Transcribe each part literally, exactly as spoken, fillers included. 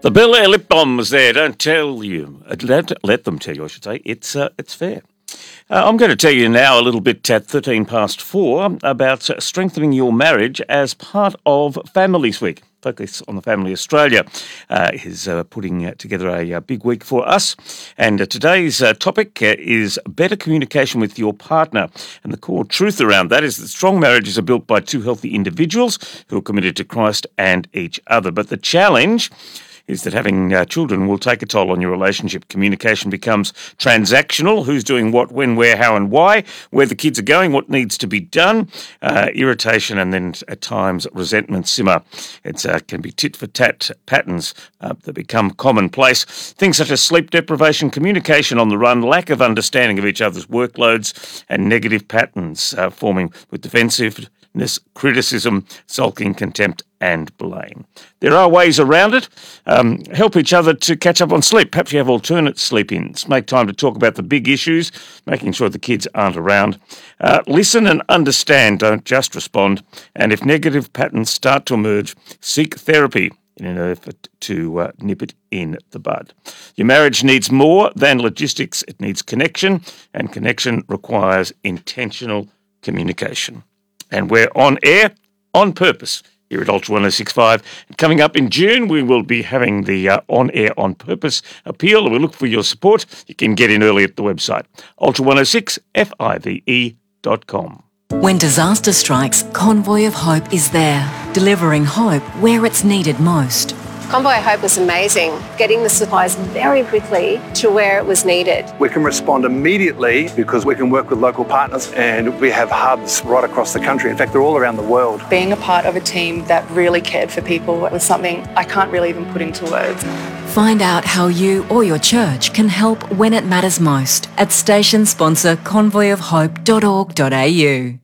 The Bel Air lip balm was there. Don't tell you. Let, let them tell you, I should say. It's uh, it's fair. Uh, I'm going to tell you now a little bit at thirteen past four about uh, strengthening your marriage as part of Families Week. Focus on the Family Australia uh, is uh, putting uh, together a, a big week for us. And uh, today's uh, topic uh, is better communication with your partner. And the core truth around that is that strong marriages are built by two healthy individuals who are committed to Christ and each other. But the challenge is that having uh, children will take a toll on your relationship. Communication becomes transactional. Who's doing what, when, where, how and why, where the kids are going, what needs to be done, uh, irritation and then at times resentment simmer. It uh, can be tit-for-tat patterns uh, that become commonplace. Things such as sleep deprivation, communication on the run, lack of understanding of each other's workloads and negative patterns uh, forming with defensiveness, criticism, sulking, contempt and blame. There are ways around it. Um, help each other to catch up on sleep. Perhaps you have alternate sleep-ins. Make time to talk about the big issues, making sure the kids aren't around. Uh, listen and understand. Don't just respond. And if negative patterns start to emerge, seek therapy in an effort to uh, nip it in the bud. Your marriage needs more than logistics. It needs connection, and connection requires intentional communication. And we're on air, on purpose, here at Ultra one oh six point five. And coming up in June, we will be having the uh, On Air On Purpose appeal. We look for your support. You can get in early at the website, ultra one oh six five dot com. When disaster strikes, Convoy of Hope is there, delivering hope where it's needed most. Convoy of Hope was amazing, getting the supplies very quickly to where it was needed. We can respond immediately because we can work with local partners, and we have hubs right across the country. In fact, they're all around the world. Being a part of a team that really cared for people was something I can't really even put into words. Find out how you or your church can help when it matters most at station sponsor convoy of hope dot org dot a u.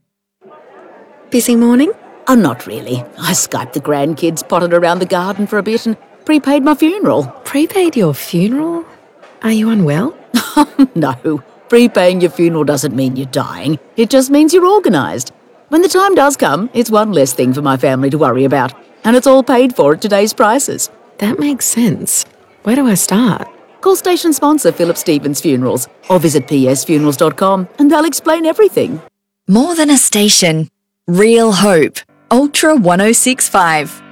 Busy morning? Oh, not really. I Skyped the grandkids, potted around the garden for a bit and prepaid my funeral. Prepaid your funeral? Are you unwell? No. Prepaying your funeral doesn't mean you're dying. It just means you're organised. When the time does come, it's one less thing for my family to worry about. And it's all paid for at today's prices. That makes sense. Where do I start? Call station sponsor Philip Stevens Funerals or visit p s funerals dot com and they'll explain everything. More than a station. Real hope. Ultra one oh six point five.